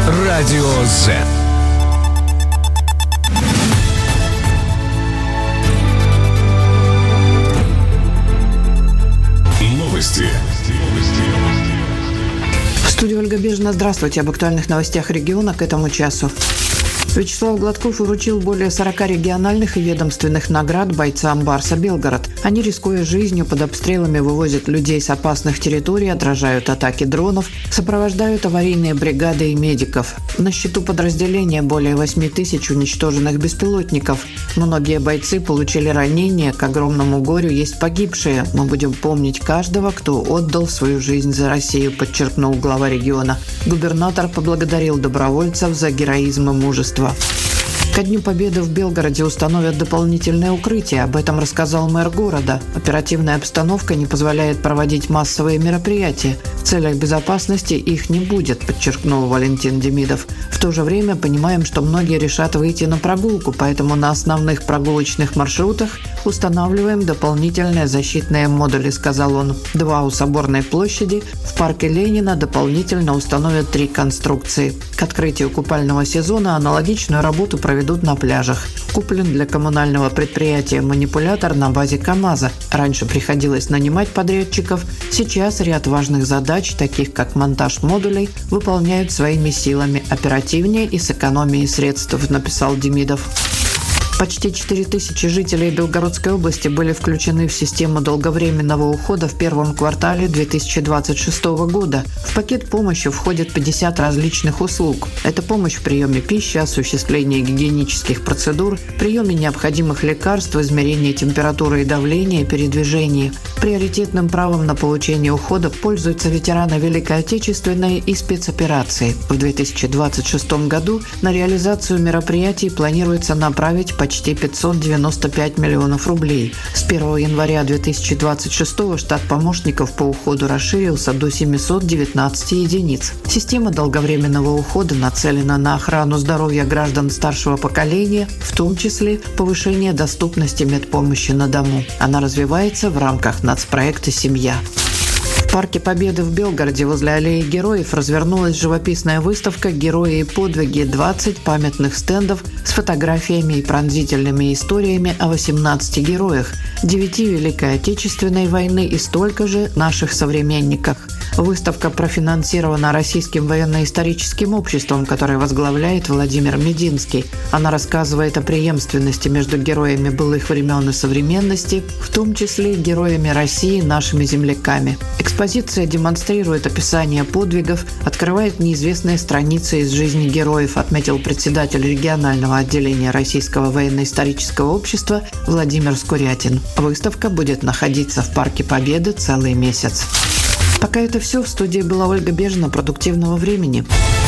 Радио Z. Новости. В студии Ольга Бежина. Здравствуйте. Об актуальных новостях региона к этому часу. Вячеслав Гладков вручил более 40 региональных и ведомственных наград бойцам Барса Белгород. Они, рискуя жизнью, под обстрелами вывозят людей с опасных территорий, отражают атаки дронов, сопровождают аварийные бригады и медиков. На счету подразделения более 8 тысяч уничтоженных беспилотников. Многие бойцы получили ранения, к огромному горю есть погибшие. Мы будем помнить каждого, кто отдал свою жизнь за Россию, подчеркнул глава региона. Губернатор поблагодарил добровольцев за героизм и мужество. Ко Дню Победы в Белгороде установят дополнительное укрытие. Об этом рассказал мэр города. Оперативная обстановка не позволяет проводить массовые мероприятия. В целях безопасности их не будет, подчеркнул Валентин Демидов. В то же время понимаем, что многие решат выйти на прогулку, поэтому на основных прогулочных маршрутах устанавливаем дополнительные защитные модули, сказал он. 2 у Соборной площади. В парке Ленина дополнительно установят 3 конструкции. К открытию купального сезона аналогичную работу проведут на пляжах. Куплен для коммунального предприятия манипулятор на базе КАМАЗа. Раньше приходилось нанимать подрядчиков. Сейчас ряд важных задач, таких как монтаж модулей, выполняют своими силами, оперативнее и с экономией средств, написал Демидов. Почти 4000 жителей Белгородской области были включены в систему долговременного ухода в первом квартале 2026 года. В пакет помощи входит 50 различных услуг. Это помощь в приеме пищи, осуществлении гигиенических процедур, приеме необходимых лекарств, измерении температуры и давления, передвижении. Приоритетным правом на получение ухода пользуются ветераны Великой Отечественной и спецоперации. В 2026 году на реализацию мероприятий планируется направить почти 595 миллионов рублей. С 1 января 2026 штат помощников по уходу расширился до 719 единиц. Система долговременного ухода нацелена на охрану здоровья граждан старшего поколения, в том числе повышение доступности медпомощи на дому. Она развивается в рамках нацпроекта «Семья». В парке Победы в Белгороде возле аллеи героев развернулась живописная выставка «Герои и подвиги». 20 памятных стендов с фотографиями и пронзительными историями о 18 героях, 9 Великой Отечественной войны и столько же наших современниках. Выставка профинансирована Российским военно-историческим обществом, которое возглавляет Владимир Мединский. Она рассказывает о преемственности между героями былых времен и современности, в том числе героями России, нашими земляками. Экспозиция демонстрирует описание подвигов, открывает неизвестные страницы из жизни героев, отметил председатель регионального отделения Российского военно-исторического общества Владимир Скурятин. Выставка будет находиться в Парке Победы целый месяц. Пока это все. В студии была Ольга Бежина. Продуктивного времени.